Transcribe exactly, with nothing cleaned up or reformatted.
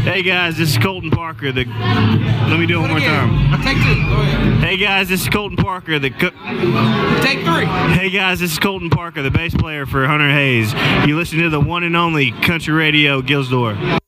Hey guys, this is Colton Parker. The let me do it one more time. Take two. Go ahead. Hey guys, this is Colton Parker. The co Take three. Hey guys, this is Colton Parker, the bass player for Hunter Hayes. You listen to the one and only Country Radio Gilsdor.